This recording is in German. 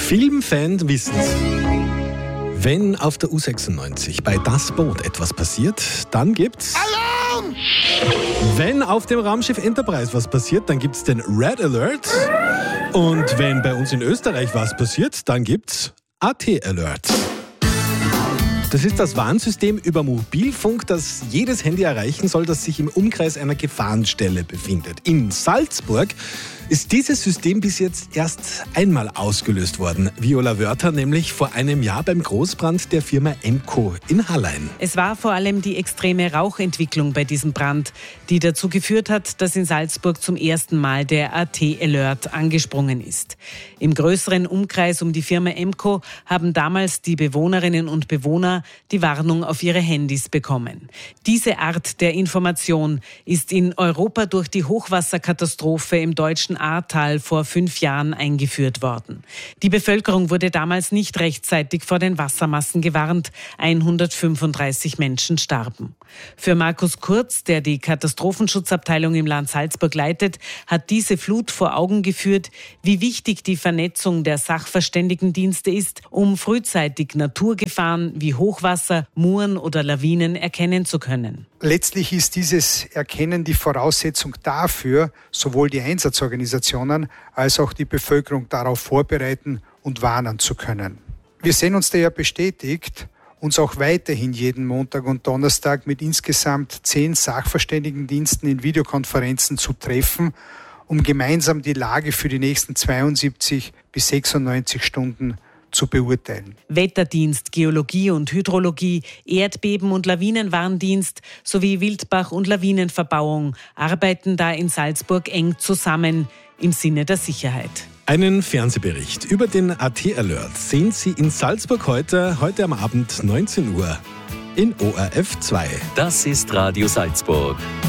Filmfans wissen's. Wenn auf der U96 bei Das Boot etwas passiert, dann gibt's Alarm! Wenn auf dem Raumschiff Enterprise was passiert, dann gibt's den Red Alert. Und wenn bei uns in Österreich was passiert, dann gibt's AT Alert. Das ist das Warnsystem über Mobilfunk, das jedes Handy erreichen soll, das sich im Umkreis einer Gefahrenstelle befindet. In Salzburg ist dieses System bis jetzt erst einmal ausgelöst worden. Viola Wörter nämlich vor einem Jahr beim Großbrand der Firma Emco in Hallein. Es war vor allem die extreme Rauchentwicklung bei diesem Brand, die dazu geführt hat, dass in Salzburg zum ersten Mal der AT-Alert angesprungen ist. Im größeren Umkreis um die Firma Emco haben damals die Bewohnerinnen und Bewohner die Warnung auf ihre Handys bekommen. Diese Art der Information ist in Europa durch die Hochwasserkatastrophe im deutschen Ahrtal vor 5 Jahren eingeführt worden. Die Bevölkerung wurde damals nicht rechtzeitig vor den Wassermassen gewarnt. 135 Menschen starben. Für Markus Kurz, der die Katastrophenschutzabteilung im Land Salzburg leitet, hat diese Flut vor Augen geführt, wie wichtig die Vernetzung der Sachverständigendienste ist, um frühzeitig Naturgefahren wie Hochwasser, Muren oder Lawinen erkennen zu können. Letztlich ist dieses Erkennen die Voraussetzung dafür, sowohl die Einsatzorganisationen als auch die Bevölkerung darauf vorbereiten und warnen zu können. Wir sehen uns daher bestätigt, uns auch weiterhin jeden Montag und Donnerstag mit insgesamt 10 Sachverständigendiensten in Videokonferenzen zu treffen, um gemeinsam die Lage für die nächsten 72 bis 96 Stunden zu beurteilen. Wetterdienst, Geologie und Hydrologie, Erdbeben- und Lawinenwarndienst sowie Wildbach- und Lawinenverbauung arbeiten da in Salzburg eng zusammen im Sinne der Sicherheit. Einen Fernsehbericht über den AT-Alert sehen Sie in Salzburg heute am Abend 19 Uhr in ORF 2. Das ist Radio Salzburg.